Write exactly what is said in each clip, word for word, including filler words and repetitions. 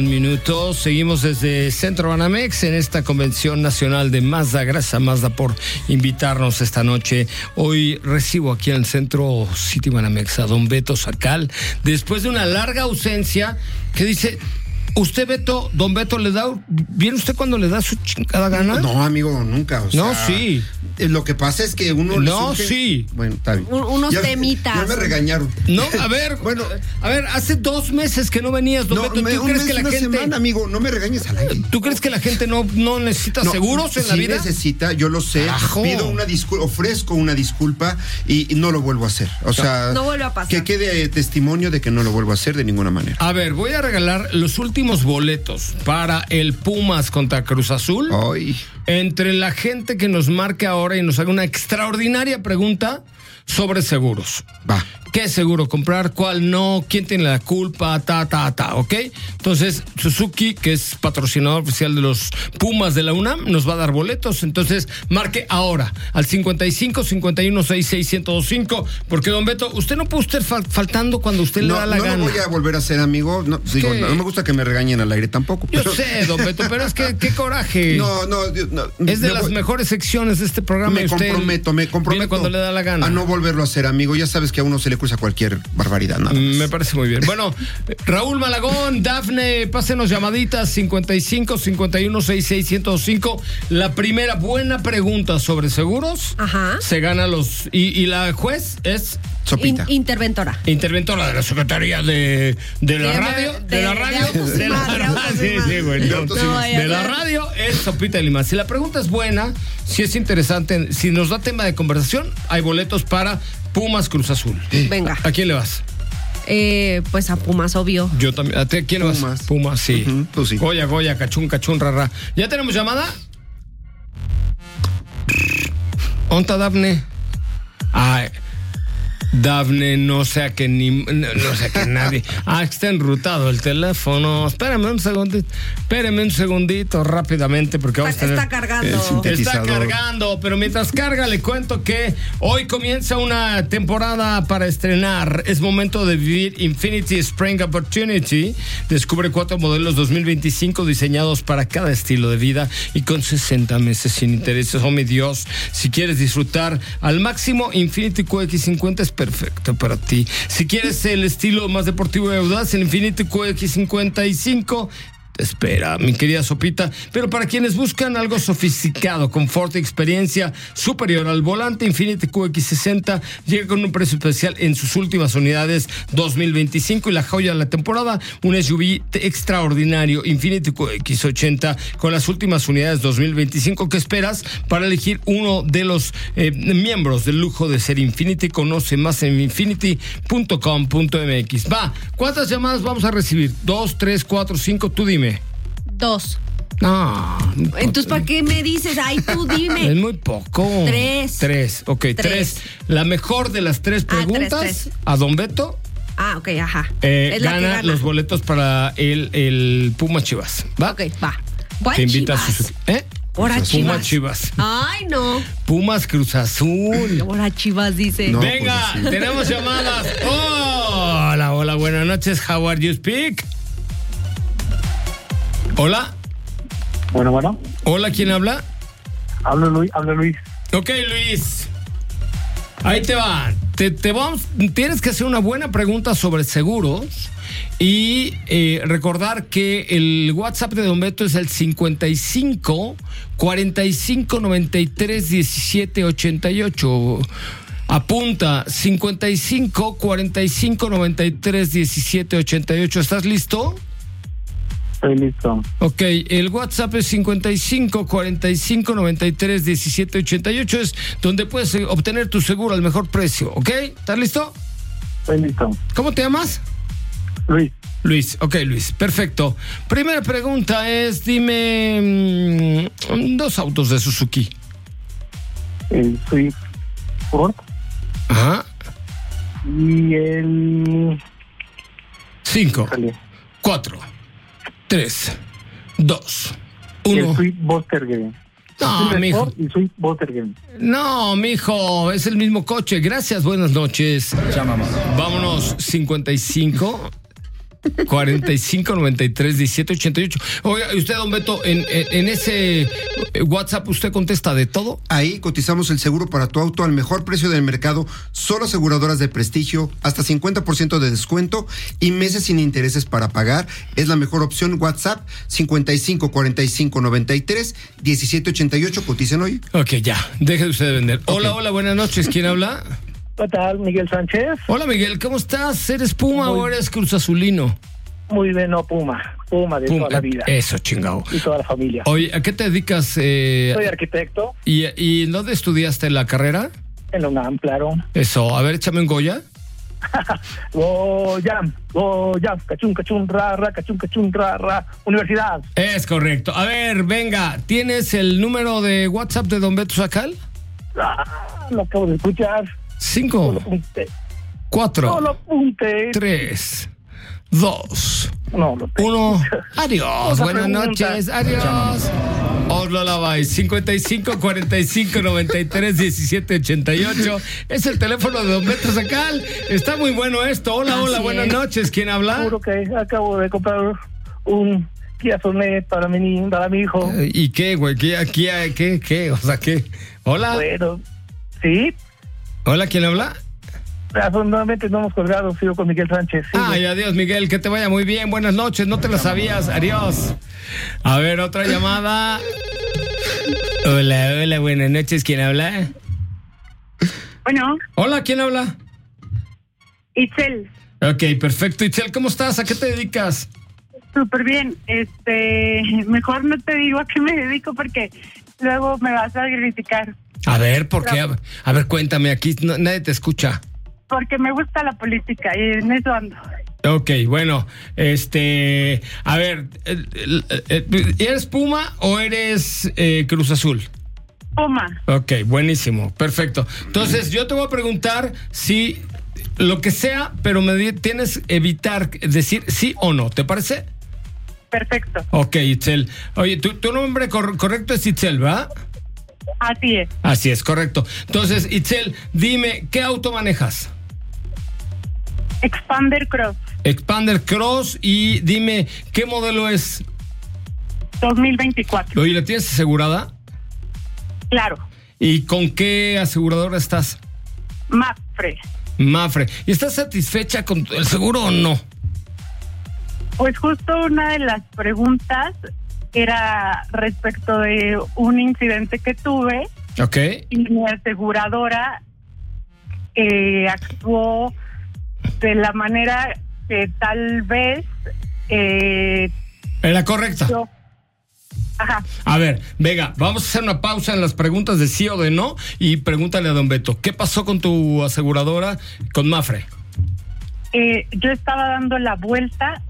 Minutos, seguimos desde Centro Banamex en esta convención nacional de Mazda. Gracias a Mazda por invitarnos esta noche. Hoy recibo aquí en el Centro City Banamex a don Beto Sacal, después de una larga ausencia, que dice... ¿Usted, Beto, don Beto, le da, viene usted cuando le da su chingada gana? No, amigo, nunca. O sea, no, sí. Lo que pasa es que uno... No, surge... sí. Bueno, está bien. Un, unos ya, temitas. Ya me regañaron. No, a ver, bueno, a ver, hace dos meses que no venías, don no, Beto. ¿Tú me, crees mes, que la una gente... semana, amigo, no me regañes al aire. ¿Tú crees que la gente no, no necesita no, seguros en sí la vida? necesita, yo lo sé. Ajo. Pido una disculpa, ofrezco una disculpa y, y no lo vuelvo a hacer. O sea... No vuelve a pasar. Que quede testimonio de que no lo vuelvo a hacer de ninguna manera. A ver, voy a regalar los últimos boletos para el Pumas contra Cruz Azul. Ay. Entre la gente que nos marque ahora y nos haga una extraordinaria pregunta sobre seguros. Va. ¿Qué seguro comprar? ¿Cuál no? ¿Quién tiene la culpa? Ta, ta, ta, ¿ok? Entonces, Suzuki, que es patrocinador oficial de los Pumas de la UNAM, nos va a dar boletos. Entonces, marque ahora al cincuenta y cinco, cincuenta y uno, sesenta y seis, ciento veinticinco. Porque, don Beto, usted no puede estar fal- faltando cuando usted No, le da la no gana. No lo voy a volver a hacer, amigo. No, digo, que... no me gusta que me regañen al aire tampoco. Yo pero... sé, don Beto, pero es que qué coraje. No, no, no. Es de me las voy... mejores secciones de este programa. Me usted comprometo, me comprometo. Viene cuando le da la gana. A no volverlo a hacer, amigo. Ya sabes que a uno se le cruza cualquier barbaridad, nada más. Me parece muy bien. Bueno, Raúl Malagón, Dafne, pásenos llamaditas cincuenta y cinco, cincuenta y uno, sesenta y seis, ciento cinco. La primera buena pregunta sobre seguros. Ajá. Se gana los... Y, y la juez es... Sopita. In- interventora. Interventora de la Secretaría de, de la De- radio. De, de- la de radio. autos y De la más, de radio. autos y Sí, más. sí, güey. De no, autos y de más. la radio es Sopita de Lima. Si la pregunta es buena, si es interesante, si nos da tema de conversación, hay boletos para Pumas Cruz Azul. Venga. ¿A quién le vas? Eh, pues a Pumas, obvio. Yo también. ¿A ti a quién le vas? Pumas. Pumas, sí. Uh-huh, tú sí. Goya, Goya, cachún, cachún, rara. ¿Ya tenemos llamada? ¿Onta, Dafne? Ay, Dafne, no sea que ni... No, no sea que nadie... Ah, está enrutado el teléfono. Espérame un segundito. Espérame un segundito rápidamente porque vamos Está, a tener... está cargando. El Está sintetizador. cargando, pero mientras carga le cuento que hoy comienza una temporada para estrenar. Es momento de vivir Infinity Spring Opportunity. Descubre cuatro modelos dos mil veinticinco diseñados para cada estilo de vida y con sesenta meses sin intereses. Oh, mi Dios, si quieres disfrutar al máximo, Infinity Q X cincuenta es perfecto para ti. Si quieres el estilo más deportivo y audaz, el Infinity Q X cincuenta y cinco te espera, mi querida Sopita. Pero para quienes buscan algo sofisticado, confort y experiencia superior al volante, Infinity Q X sesenta llega con un precio especial en sus últimas unidades dos mil veinticinco y la joya de la temporada, un S U V extraordinario, Infinity Q X ochenta con las últimas unidades dos mil veinticinco. ¿Qué esperas para elegir uno de los eh, miembros del lujo de ser Infinity? Conoce más en infinity punto com punto m x. Va, ¿cuántas llamadas vamos a recibir? Dos, tres, cuatro, cinco, tú dime. Dos. No. Entonces, ¿para qué me dices? Ay, tú dime. Es muy poco. Tres. Tres, ok, tres. Tres. La mejor de las tres Ah, tres, preguntas tres. a don Beto Ah, ok, ajá. eh, Es la que gana, gana. los boletos para el, el Puma Chivas. ¿Va? Ok, va. ¿Cuál Te invita Chivas? a Suzuki. ¿Eh? Ahora Puma Chivas. Chivas. Ay, no. Pumas Cruz Azul. Ahora Chivas dice. No. Venga, pues así. tenemos llamadas. Hola, hola, buenas noches. How are you speak? Hola. Bueno, bueno. Hola, ¿quién habla? Habla Luis. Habla Luis. Ok, Luis. Ahí te va. Te, te vamos, tienes que hacer una buena pregunta sobre seguros y eh, recordar que el WhatsApp de Don Beto es el cincuenta y cinco, cuarenta y cinco, noventa y tres, diecisiete, ochenta y ocho. Apunta, cincuenta y cinco, cuarenta y cinco, noventa y tres, diecisiete, ochenta y ocho. ¿Estás listo? Estoy listo. Ok, el WhatsApp es cincuenta y cinco, cuarenta y cinco, noventa y tres, diecisiete, ochenta y ocho. Es donde puedes obtener tu seguro al mejor precio, ¿ok? ¿Estás listo? Estoy listo. ¿Cómo te llamas? Luis. Luis, ok, Luis, perfecto. Primera pregunta es, dime mm, dos autos de Suzuki. El Swift Sport Ajá. y el... Cinco, Sale. cuatro, tres, dos, Y el uno. Swift Volkswagen. No, Swift mijo. Sport y Swift Volkswagen. No, mijo, es el mismo coche. Gracias, buenas noches. Vámonos, cincuenta y cinco, cuarenta y cinco noventa y tres diecisiete ochenta y ocho. Oiga, y usted, don Beto, en, en, en ese WhatsApp, ¿usted contesta de todo? Ahí cotizamos el seguro para tu auto al mejor precio del mercado, solo aseguradoras de prestigio, hasta cincuenta por ciento de descuento y meses sin intereses para pagar. Es la mejor opción. WhatsApp cincuenta y cinco cuarenta y cinco noventa y tres diecisiete ochenta y ocho. Coticen hoy. Ok, ya, deje de usted de vender. Ok. Hola, hola, buenas noches. ¿Quién habla? ¿Qué tal, Miguel Sánchez? Hola, Miguel, ¿cómo estás? ¿Eres Puma Muy- o eres Cruz Azulino? Muy bien, no, Puma. Puma de Puma, toda la vida. eso, chingado. Y toda la familia. Oye, ¿a qué te dedicas? Eh, Soy arquitecto ¿y, ¿Y en dónde estudiaste la carrera? en la UNAM, claro. Eso, a ver, échame un Goya. Goyam, Goyam, cachun, cachun, ra, ra, cachun, cachun, ra, ra. Universidad. Es correcto. A ver, venga, ¿tienes el número de WhatsApp de Don Beto Sacal? Ah, lo acabo de escuchar. No Cinco, lo apunté. cuatro, No lo apunté. tres, dos, No lo tengo. uno. Adiós, Otra buenas pregunta. noches, adiós. Oslo Lavay, cincuenta y cinco cuarenta y cinco noventa y tres diecisiete ochenta y ocho. Es el teléfono de Don Beto Sacal. Está muy bueno esto. Hola, hola, Así buenas es. noches. ¿Quién habla? Seguro que acabo de comprar un Kia Sonet para mi, ni- para mi hijo. Eh, ¿Y qué, güey? ¿Qué, aquí, qué, qué? O sea, ¿qué? Hola, Bueno, sí. hola, ¿quién habla? Afortunadamente no hemos colgado, sigo con Miguel Sánchez. Sí, Ay, adiós, Miguel, que te vaya muy bien. Buenas noches, no te lo sabías. Adiós. A ver, otra llamada. Hola, hola, buenas noches. ¿Quién habla? Bueno, Hola, ¿quién habla? Itzel, Ok, perfecto. Itzel, ¿cómo estás? ¿A qué te dedicas? súper bien. Este, mejor no te digo a qué me dedico porque luego me vas a criticar. A ver, ¿por qué? A, a ver, cuéntame, aquí no- nadie te escucha. Porque me gusta la política y en eso ando. Ok, bueno, este, a ver, eh, eh, eh, ¿eres Puma o eres eh, Cruz Azul? Puma, Ok, buenísimo, perfecto. Entonces, yo te voy a preguntar si lo que sea, pero me di- tienes que evitar decir sí o no, ¿te parece? perfecto. Ok, Itzel. Oye, tu, tu nombre cor- correcto es Itzel, ¿verdad? Así es. Así es, correcto. Entonces, Itzel, dime, ¿qué auto manejas? Expander Cross Expander Cross, y dime, ¿qué modelo es? dos mil veinticuatro. Oye, ¿la tienes asegurada? Claro, ¿Y con qué aseguradora estás? Mapfre. Mafre. ¿Y estás satisfecha con el seguro o no? Pues justo una de las preguntas era respecto de un incidente que tuve Ok. y mi aseguradora eh, actuó de la manera que tal vez eh, Era correcta. yo... Ajá, A ver, venga, vamos a hacer una pausa en las preguntas de sí o de no y pregúntale a don Beto, ¿qué pasó con tu aseguradora con Mafre? eh, yo estaba dando la vuelta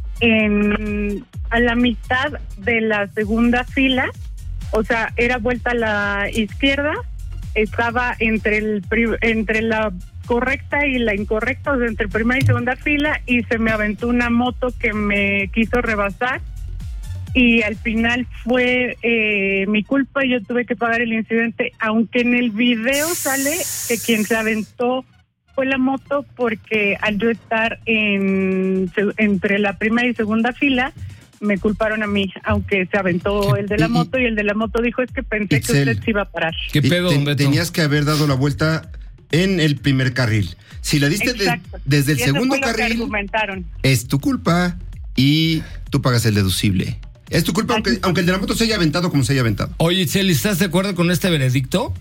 en a la mitad de la segunda fila, o sea, era vuelta a la izquierda, estaba entre el pri- entre la correcta y la incorrecta, o sea, entre primera y segunda fila, y se me aventó una moto que me quiso rebasar y al final fue eh, mi culpa y yo tuve que pagar el incidente, aunque en el video sale que quien se aventó fue la moto, porque al yo estar en se- entre la primera y segunda fila me culparon a mí, aunque se aventó el de la Y- y- moto y el de la moto dijo es que pensé Itzel. que usted se iba a parar. ¿Qué Y pedo, te- don Beto? Tenías que haber dado la vuelta en el primer carril. Si la diste de- Exacto. desde el Y eso segundo fue lo que carril, argumentaron. es tu culpa y tú pagas el deducible. Es tu culpa, aunque, aunque el de la moto se haya aventado como se haya aventado. Oye, Itzel, ¿estás de acuerdo con este veredicto?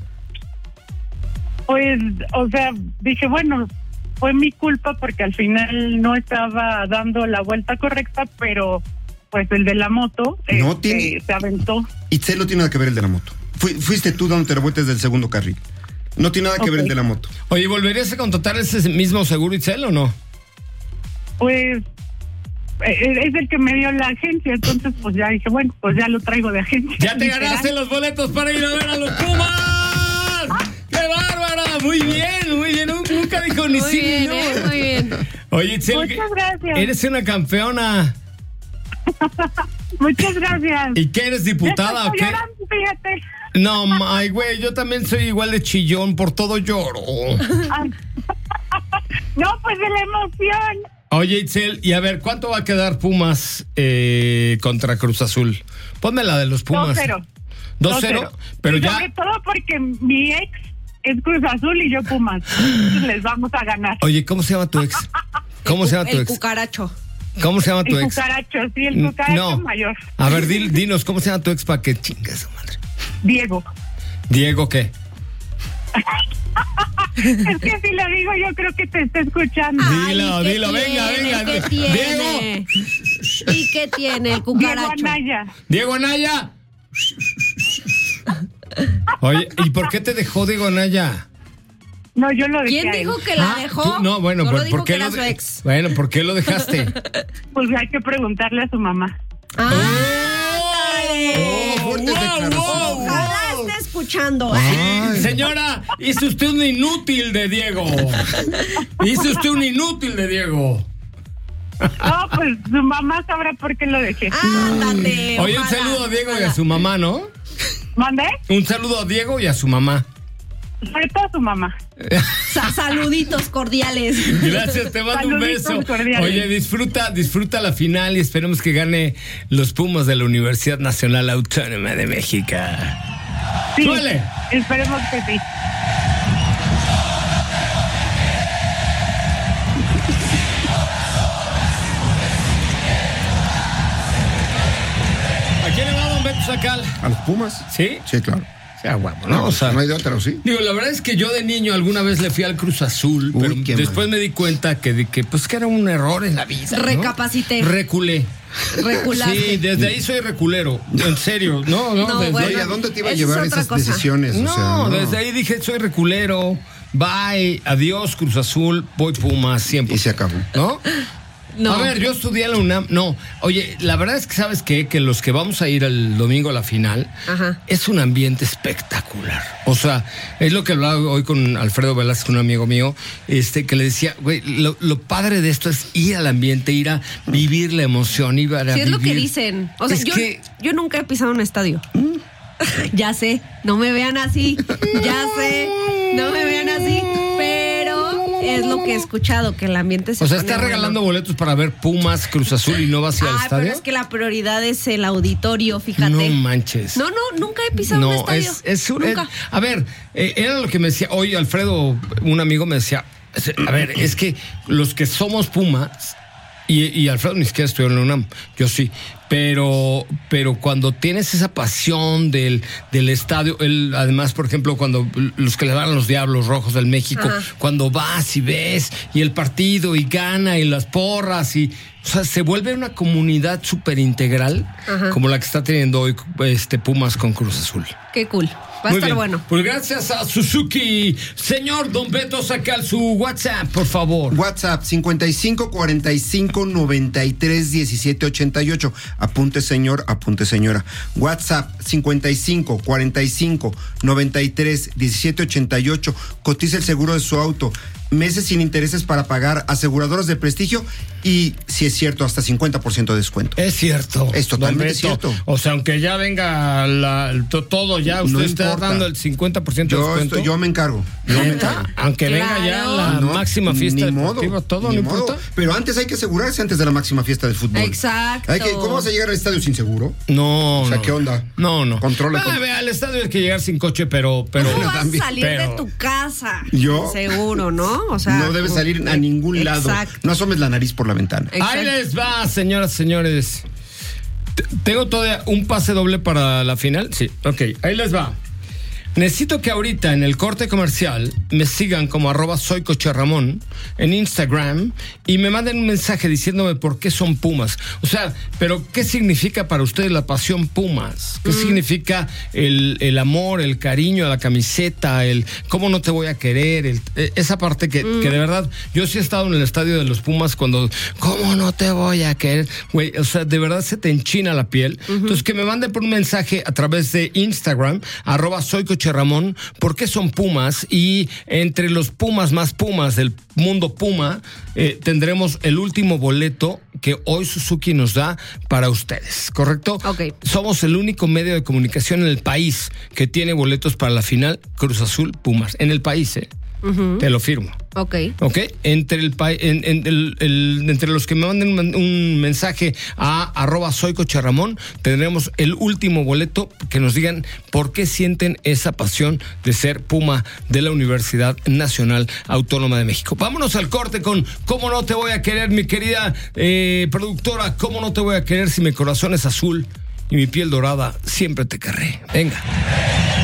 Pues, o sea, dije, bueno, fue mi culpa porque al final no estaba dando la vuelta correcta, pero pues el de la moto No este, tiene- se aventó. Itzel no tiene nada que ver el de la moto. Fui- fuiste tú dándote la vuelta desde el segundo carril. No tiene nada que ver Ok. el de la moto. Oye, ¿volverías a contratar ese mismo seguro, Itzel, o no? Pues eh, es el que me dio la agencia, entonces pues ya dije, bueno, pues ya lo traigo de agencia. ¡Ya te Literal. ganaste los boletos para ir a ver a los Pumas! ¡Qué bárbara! Muy bien, muy bien. Nunca dijo ni Muy sí ni bien, no. ¿eh? Muy bien. Oye, Itzel, Muchas gracias. eres una campeona. Muchas gracias. ¿Y qué eres, diputada Ya o estoy qué? llorando, fíjate. No, ay, güey, yo también soy igual de chillón, por todo lloro. Ay. No, pues de la emoción. Oye, Itzel, y a ver, ¿cuánto va a quedar Pumas eh, contra Cruz Azul? Ponme la de los Pumas. dos cero. dos cero, pero y ya... sobre todo porque mi ex es Cruz Azul y yo Pumas. Entonces les vamos a ganar. Oye, ¿cómo se llama tu ex? ¿Cómo se llama tu El ex? cucaracho. ¿Cómo se llama tu El ex? cucaracho, sí, el cucaracho No. mayor. A ver, di- dinos, ¿cómo se llama tu ex para que chingue su madre? Diego. Diego, ¿qué? Es que si le digo, yo creo que te está escuchando. Ay, Dilo, ¿y qué dilo, venga, tiene? venga. ¿Qué tiene? ¿Y qué tiene el Diego cucaracho? Anaya. Diego Anaya. Oye, ¿y por qué te dejó Diego Anaya? No, yo lo dejé ¿Quién a él. dijo que la Ah, dejó? tú- no, bueno, Solo ¿por, dijo por qué que lo era su de- ex. Bueno, ¿por qué lo dejaste? Pues hay que preguntarle a su mamá. Ah, Oh, fuertes wow, declaraciones. wow. ojalá esté escuchando. Ay. Señora, hizo usted un inútil de Diego. Hizo usted un inútil de Diego. No, pues su mamá sabrá por qué lo dejé. Ándate. Oye, un ojalá, saludo a Diego y ojalá. a su mamá, ¿no? ¿Mandé? Un saludo a Diego y a su mamá. Sobre todo a su mamá. Sa- saluditos cordiales. Gracias, te mando un Saluditos beso. cordiales. Oye, disfruta, disfruta la final y esperemos que gane los Pumas de la Universidad Nacional Autónoma de México. Sí, ¡Suele! esperemos que sí. ¿A quién le va don Beto Sacal? ¿A los Pumas? ¿Sí? Sí, claro. Sea guapo, No, ¿no? O sea, no hay de otra, ¿o sí? digo, la verdad es que yo de niño alguna vez le fui al Cruz Azul, Uy, pero qué después mal. me di cuenta que, de que pues que era un error en la vida, ¿no? Recapacité. Reculé. Reculaste. Sí, desde ahí soy reculero. En serio, no, no, No, desde bueno. ahí. Oye, ¿a dónde te iba a Eso es llevar otra esas cosa. decisiones? O No, sea, no. desde ahí dije, soy reculero. Bye, adiós Cruz Azul, voy Pumas siempre. Y se acabó. ¿No? No. A ver, yo estudié en la UNAM. No, oye, la verdad es que sabes qué? Que los que vamos a ir el domingo a la final Ajá. es un ambiente espectacular. O sea, es lo que hablaba hoy con Alfredo Velázquez, un amigo mío, este, que le decía, güey, lo, lo padre de esto es ir al ambiente, ir a vivir la emoción, ir a Sí, es lo que vivir. dicen. O sea, Es yo, que- yo nunca he pisado un estadio. Ya sé, no me vean así. Ya sé, no me vean así. Pero es lo que he escuchado, que el ambiente se O sea, pone estás regalando bueno. boletos para ver Pumas, Cruz Azul y no vas a ir al Ah, estadio. pero es que la prioridad es el auditorio, fíjate. No manches. No, no, nunca he pisado un No, estadio. es, es un- Nunca. es- a ver, eh, era lo que me decía hoy Alfredo, un amigo me decía, es- a ver, es que los que somos Pumas, y, y Alfredo ni siquiera estudió en la UNAM, yo sí, pero, pero cuando tienes esa pasión del, del estadio, él, además, por ejemplo, cuando los que le dan a los Diablos Rojos del México, Ajá. cuando vas y ves, y el partido, y gana, y las porras, y o sea, se vuelve una comunidad súper integral, Ajá. como la que está teniendo hoy este Pumas con Cruz Azul. Qué cool. Va a Muy estar bien. bueno. Pues gracias a Suzuki. Señor Don Beto, saca su WhatsApp, por favor. WhatsApp cincuenta y cinco cuarenta y cinco noventa y tres diecisiete ochenta y ocho. Apunte señor, apunte señora. WhatsApp cincuenta y cinco cuarenta y cinco noventa y tres diecisiete ochenta y ocho. Cotiza el seguro de su auto. Meses sin intereses para pagar, aseguradoras de prestigio y, si es cierto, hasta cincuenta por ciento de descuento. Es cierto. Es totalmente Don Beto. cierto. O sea, aunque ya venga la- to- todo, ya usted No está importa. dando el cincuenta por ciento de Yo, descuento. estoy- yo me encargo. Yo me ¿Neta? encargo. Aunque venga ya Claro. la No, máxima fiesta ni deportiva, modo, todo, ni no modo. importa. Pero antes hay que asegurarse antes de la máxima fiesta del fútbol. Exacto. Hay que, ¿Cómo vas a llegar al estadio sin seguro? No, O sea, no. ¿qué onda? No, no. Controla, Ah, con- ve, al estadio hay que llegar sin coche, pero... pero ¿Cómo vas también, a salir pero- de tu casa? ¿Yo? Seguro, ¿no? O sea, No debes salir a ningún lado. Exacto. No asomes la nariz por la ventana. Exacto. Ahí les va, señoras, señores. T- Tengo todavía un pase doble para la final. Sí, ok, ahí les va. Necesito que ahorita en el corte comercial me sigan como arroba soy Coche Ramón en Instagram y me manden un mensaje diciéndome por qué son Pumas. O sea, pero ¿qué significa para ustedes la pasión Pumas? ¿Qué significa el, el amor, el cariño a la camiseta, el cómo no te voy a querer? El, eh, esa parte que, que de verdad, yo sí he estado en el estadio de los Pumas cuando, ¿cómo no te voy a querer? Güey, o sea, de verdad se te enchina la piel. Entonces, que me manden por un mensaje a través de Instagram, arroba soy Coche Ramón, ¿por qué son Pumas? Y entre los Pumas más Pumas del mundo Puma, eh, tendremos el último boleto que hoy Suzuki nos da para ustedes, ¿correcto? Ok. Somos el único medio de comunicación en el país que tiene boletos para la final Cruz Azul Pumas. En el país, ¿eh? Ujú. Te lo firmo. Ok. Ok, entre el, pa- en, en el, el- entre los que me manden un, un mensaje a arroba soy Coche Ramón, tendremos el último boleto que nos digan por qué sienten esa pasión de ser Puma de la Universidad Nacional Autónoma de México. Vámonos al corte con ¿Cómo no te voy a querer, mi querida eh, productora? ¿Cómo no te voy a querer si mi corazón es azul y mi piel dorada? Siempre te querré. Venga.